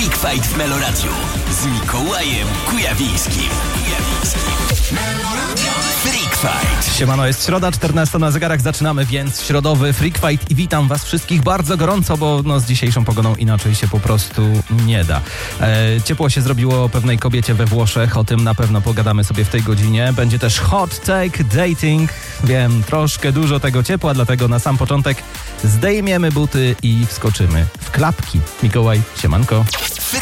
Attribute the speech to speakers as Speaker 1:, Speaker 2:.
Speaker 1: Freak Fight w Meloradiu z Mikołajem Kujawińskim. Freak Fight.
Speaker 2: Siemano, jest środa, 14 na zegarach, zaczynamy więc środowy Freak Fight i witam was wszystkich bardzo gorąco, bo z dzisiejszą pogodą inaczej się po prostu nie da. Ciepło się zrobiło pewnej kobiecie we Włoszech, o tym na pewno pogadamy sobie w tej godzinie. Będzie też hot take dating, wiem, troszkę dużo tego ciepła, dlatego na sam początek zdejmiemy buty i wskoczymy w klapki. Mikołaj, siemanko.